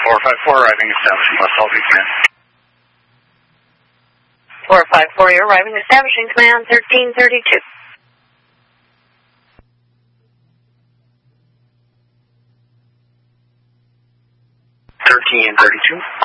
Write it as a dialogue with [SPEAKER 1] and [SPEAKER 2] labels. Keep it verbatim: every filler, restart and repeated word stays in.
[SPEAKER 1] four five four, arriving establishing West Albany Command.
[SPEAKER 2] four five four, you're arriving establishing Command thirteen thirty-two.
[SPEAKER 1] thirteen thirty-two.